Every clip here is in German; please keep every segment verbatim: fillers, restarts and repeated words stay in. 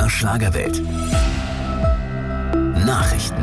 der Schlagerwelt. Nachrichten.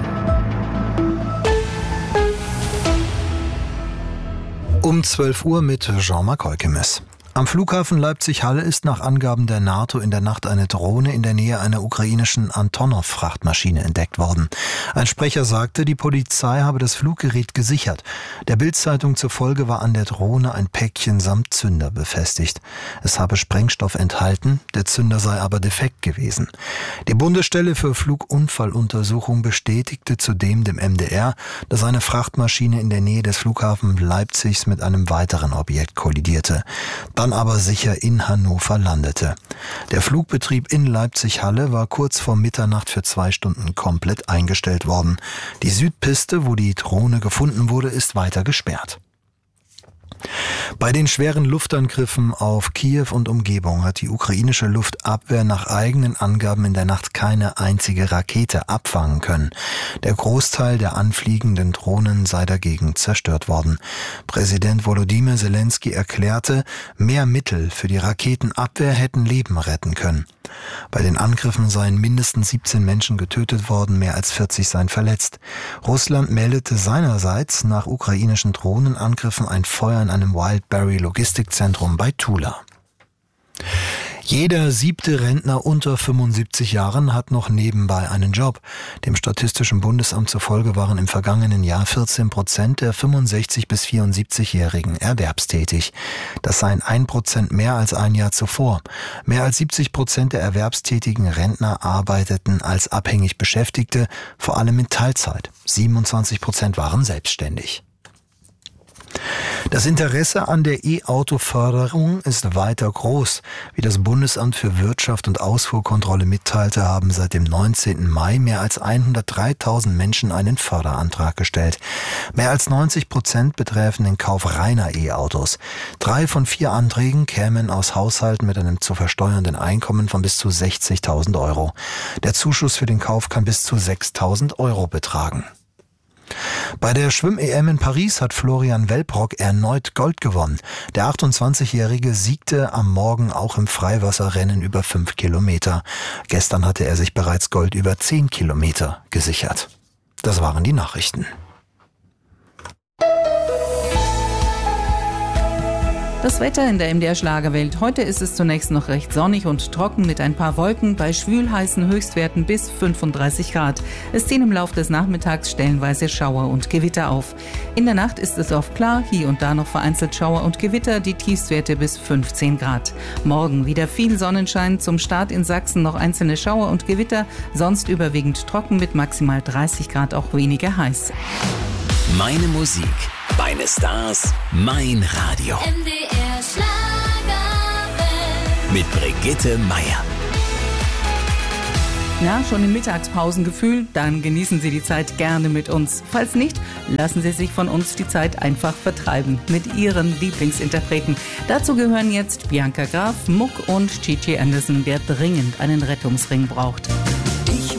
Um zwölf Uhr mit Jean-Marc Heukemes. Am Flughafen Leipzig-Halle ist nach Angaben der NATO in der Nacht eine Drohne in der Nähe einer ukrainischen Antonov-Frachtmaschine entdeckt worden. Ein Sprecher sagte, die Polizei habe das Fluggerät gesichert. Der Bild-Zeitung zufolge war an der Drohne ein Päckchen samt Zünder befestigt. Es habe Sprengstoff enthalten, der Zünder sei aber defekt gewesen. Die Bundesstelle für Flugunfalluntersuchung bestätigte zudem dem M D R, dass eine Frachtmaschine in der Nähe des Flughafens Leipzigs mit einem weiteren Objekt kollidierte. Dann aber sicher in Hannover landete. Der Flugbetrieb in Leipzig-Halle war kurz vor Mitternacht für zwei Stunden komplett eingestellt worden. Die Südpiste, wo die Drohne gefunden wurde, ist weiter gesperrt. Bei den schweren Luftangriffen auf Kiew und Umgebung hat die ukrainische Luftabwehr nach eigenen Angaben in der Nacht keine einzige Rakete abfangen können. Der Großteil der anfliegenden Drohnen sei dagegen zerstört worden. Präsident Volodymyr Zelensky erklärte, mehr Mittel für die Raketenabwehr hätten Leben retten können. Bei den Angriffen seien mindestens siebzehn Menschen getötet worden, mehr als vierzig seien verletzt. Russland meldete seinerseits nach ukrainischen Drohnenangriffen ein Feuer in einem Wildberry-Logistikzentrum bei Tula. Jeder siebte Rentner unter fünfundsiebzig Jahren hat noch nebenbei einen Job. Dem Statistischen Bundesamt zufolge waren im vergangenen Jahr vierzehn Prozent der fünfundsechzig- bis vierundsiebzigjährigen erwerbstätig. Das seien ein Prozent mehr als ein Jahr zuvor. Mehr als siebzig Prozent der erwerbstätigen Rentner arbeiteten als abhängig Beschäftigte, vor allem in Teilzeit. siebenundzwanzig Prozent waren selbstständig. Das Interesse an der E-Auto-Förderung ist weiter groß. Wie das Bundesamt für Wirtschaft und Ausfuhrkontrolle mitteilte, haben seit dem neunzehnten Mai mehr als hundertdreitausend Menschen einen Förderantrag gestellt. Mehr als neunzig Prozent betreffen den Kauf reiner E-Autos. Drei von vier Anträgen kämen aus Haushalten mit einem zu versteuernden Einkommen von bis zu sechzigtausend Euro. Der Zuschuss für den Kauf kann bis zu sechstausend Euro betragen. Bei der Schwimm-E M in Paris hat Florian Welprock erneut Gold gewonnen. Der achtundzwanzigjährige siegte am Morgen auch im Freiwasserrennen über fünf Kilometer. Gestern hatte er sich bereits Gold über zehn Kilometer gesichert. Das waren die Nachrichten. Das Wetter in der M D R Schlagerwelt. Heute ist es zunächst noch recht sonnig und trocken mit ein paar Wolken bei schwülheißen Höchstwerten bis fünfunddreißig Grad. Es ziehen im Laufe des Nachmittags stellenweise Schauer und Gewitter auf. In der Nacht ist es oft klar, hier und da noch vereinzelt Schauer und Gewitter, die Tiefstwerte bis fünfzehn Grad. Morgen wieder viel Sonnenschein, zum Start in Sachsen noch einzelne Schauer und Gewitter, sonst überwiegend trocken mit maximal dreißig Grad, auch weniger heiß. Meine Musik, meine Stars, mein Radio. M D R Schlagerwelt. Mit Brigitte Meier. Na, schon im Mittagspausengefühl? Dann genießen Sie die Zeit gerne mit uns. Falls nicht, lassen Sie sich von uns die Zeit einfach vertreiben mit Ihren Lieblingsinterpreten. Dazu gehören jetzt Bianca Graf, Muck und Gigi Anderson, der dringend einen Rettungsring braucht.